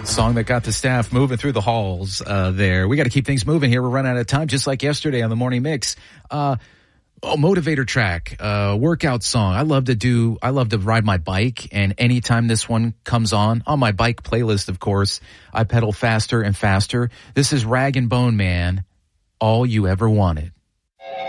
Song that got the staff moving through the halls there. We got to keep things moving here. We're running out of time, just like yesterday on the Morning Mix. Motivator track, workout song. I love to ride my bike, and anytime this one comes on my bike playlist, of course, I pedal faster and faster. This is Rag and Bone Man, All You Ever Wanted.